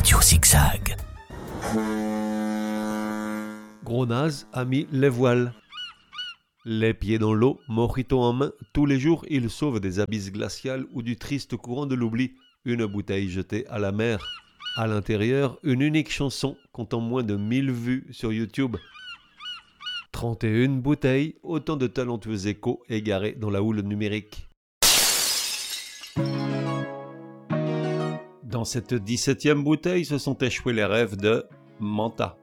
Radio Zigzag. Gros naze a mis les voiles. Les pieds dans l'eau, mojito en main, tous les jours il sauve des abysses glaciales ou du triste courant de l'oubli, une bouteille jetée à la mer. À l'intérieur, une unique chanson comptant moins de 1000 vues sur YouTube. 31 bouteilles, autant de talentueux échos égarés dans la houle numérique. Dans cette 17e bouteille se sont échoués les rêves de Manta.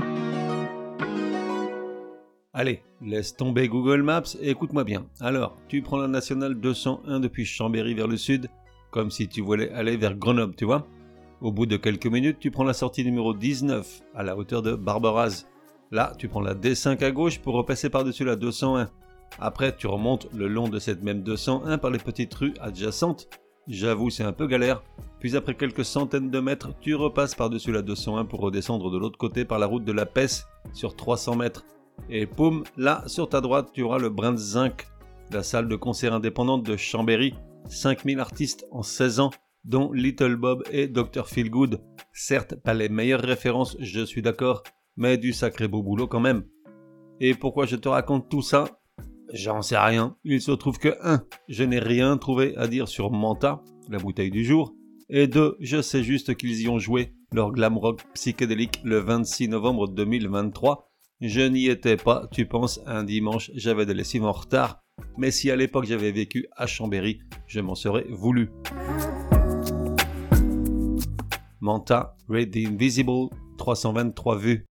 Allez, laisse tomber Google Maps et écoute-moi bien. Alors, tu prends la nationale 201 depuis Chambéry vers le sud, comme si tu voulais aller vers Grenoble, tu vois. Au bout de quelques minutes, tu prends la sortie numéro 19, à la hauteur de Barberaz. Là, tu prends la D5 à gauche pour repasser par-dessus la 201. Après, tu remontes le long de cette même 201 par les petites rues adjacentes. J'avoue, c'est un peu galère. Puis après quelques centaines de mètres, tu repasses par-dessus la 201 pour redescendre de l'autre côté par la route de la Pesse sur 300 mètres. Et poum, là, sur ta droite, tu auras le Brin de Zinc, la salle de concert indépendante de Chambéry. 5000 artistes en 16 ans, dont Little Bob et Dr Feelgood. Certes, pas les meilleures références, je suis d'accord, mais du sacré beau boulot quand même. Et pourquoi je te raconte tout ça ? J'en sais rien. Il se trouve que 1. Je n'ai rien trouvé à dire sur Manta, la bouteille du jour, et 2. Je sais juste qu'ils y ont joué leur glam rock psychédélique le 26 novembre 2023. Je n'y étais pas, tu penses, un dimanche, j'avais des lessives en retard, mais si à l'époque j'avais vécu à Chambéry, je m'en serais voulu. Manta, Red Invisible, 323 vues.